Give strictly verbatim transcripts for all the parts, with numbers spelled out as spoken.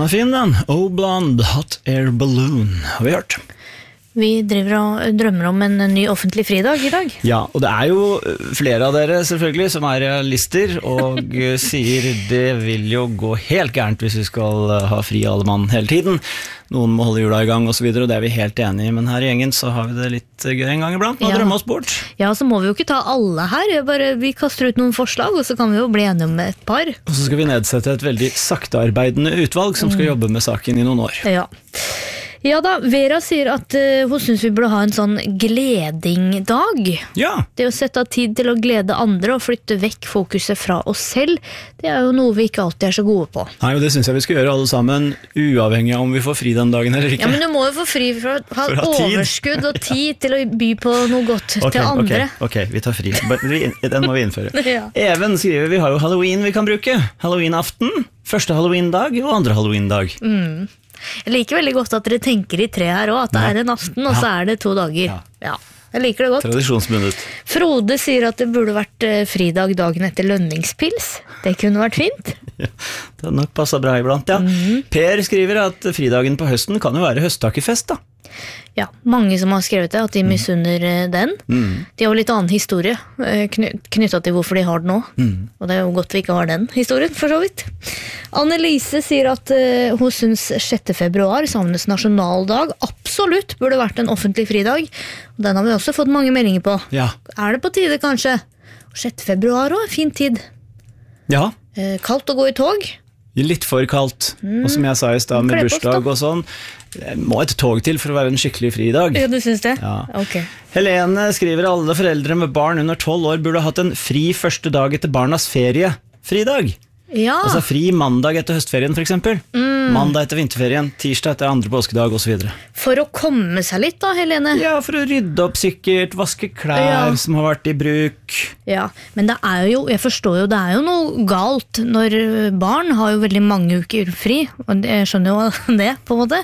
er fin den. Oh Blonde, Hot Air Balloon, har vi hørt. Vi driver og drømmer om en ny offentlig fridag i dag. Ja, og det er jo flere av dere selvfølgelig som er realister og sier det vil jo gå helt gærent hvis vi skal ha fri alle mann hele tiden. Noen må holde jula i gang og så videre, og det er vi helt enige i, men her i gjengen så har vi det litt gøy en gang iblant, og Ja. drømme oss bort. Ja, så må vi jo ikke ta alle her, bare, vi kaster ut noen forslag, og så kan vi jo bli enige om et par. Og så skal vi nedsette et veldig saktearbeidende utvalg som skal jobbe med saken i noen år. Ja. Ja da, Vera sier at uh, hun synes vi burde ha en sånn gledingdag. Ja, Det å sette av tid til å glede andre og flytte vekk fokuset fra oss selv, det er jo noe vi ikke alltid er så gode på. nei, og det synes jeg vi skal gjøre alle sammen, uavhengig av om vi får fri den dagen eller ikke. Ja, men du må jo få fri for å ha For å ha tid. overskudd og tid til å by på noe godt Ok, til andre. ok, ok, vi tar fri. Bare- vi- Den må vi innføre. Ja. Even skriver, vi har jo Halloween vi kan bruke. Halloween-aften, første Halloween-dag og andre Halloween-dag. Jeg liker veldig godt at dere tenker i tre her også, at det Ja. er en aften, og så er det to dager. Ja. Ja, jeg liker det godt. Tradisjonsbundet. Frode sier at det burde vært eh, fridag dagen etter lønningspils. Det kunne vært fint. Ja, det hadde nok passet bra iblant, ja. Per skriver at fridagen på høsten kan jo være høsttakkefest, da. Ja, mange som har skrevet det, at de misunner eh, den. De har jo litt annen historie eh, kny- knyttet til hvorfor de har den nå. Og det er jo godt vi ikke har den historien, for så vidt. Annelise sier at eh, hun synes sjette februar, samenes nasjonaldag, absolutt burde vært en offentlig fridag. Og den har vi også fått mange meldinger på. Ja. Er det på tide, kanskje? sjette februar også, fin tid. Ja, Eh, kaldt å gå i tog. litt for kaldt. Og som jeg sa i stad med Kle på oss, da. bursdag og sånn, det må et tog til for å være en skikkelig fridag. Ja, du synes det? Ja. Ok. Helene skriver alle foreldre med barn under tolv år burde hatt en fri første dag etter barnas ferie. Fridag. Ja, Altså fri mandag etter høstferien for eksempel. Mandag etter vinterferien, tirsdag etter andre påskedag og så videre. for å komme seg litt da, Helene. Ja, for å rydde opp sikkert, vaske klær Ja. som har vært i bruk. Ja, men det er jo, jeg forstår jo, det er jo noe galt når barn har jo veldig mange uker fri, og jeg skjønner jo det på en måte.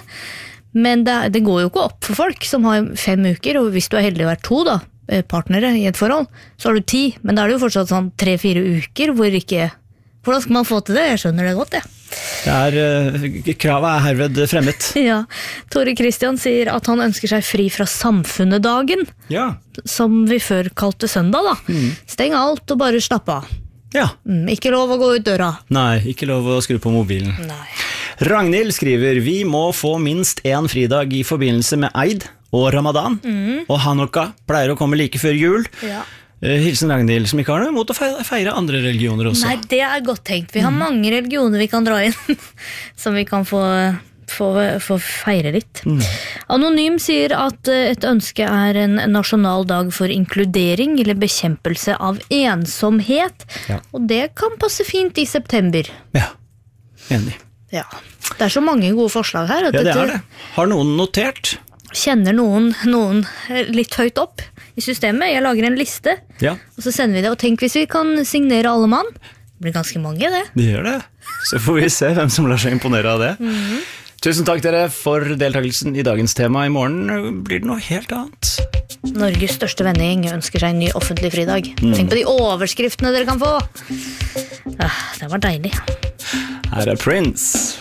Men det, er- det går jo ikke opp for folk som har fem uker, og hvis du er heldig å være to da, eh, partnere i et forhold, så har du ti, men da er det jo fortsatt sånn tre-fire uker hvor ikke... Hvordan skal man få til det? Jeg skjønner det godt, ja. Det er, eh, kravet er herved fremmet. Ja, Tore Kristian sier at han ønsker seg fri fra samfunnedagen, Ja, som vi før kalte søndag da. Steng alt og bare slapp av. ja. Mm, ikke lov å gå ut døra. Nei, ikke lov å skru på mobilen. Nei. Ragnhild skriver, vi må få minst en fridag i forbindelse med Eid og Ramadan, og Hanukka pleier å komme like før jul. Ja. Eh, Hilsen Ragnhild, som ikke har noe imot å feire, feire andre religioner også. Nei, det er godt tenkt. Vi har mange religioner vi kan dra inn, som vi kan få, få, få feire litt. Anonym sier at eh, et ønske er en nasjonal dag for inkludering eller bekjempelse av ensomhet, Ja. og det kan passe fint i september. Ja, enig. Ja. Det er så mange gode forslag her. At Ja, det dette- er det. Har noen notert? Kjenner noen, noen litt høyt opp i systemet. Jeg lager en liste, Ja, og så sender vi det. Og tenk hvis vi kan signere alle mann. Det blir ganske mange, det. det gjør det. Så får vi se hvem som lar seg imponere av det. Tusen takk dere for deltakelsen i dagens tema. I morgen blir det noe helt annet. Norges største vennegjeng ønsker seg en ny offentlig fridag. Tenk på de overskriftene dere kan få. Ah, det var deilig. Her er Prince.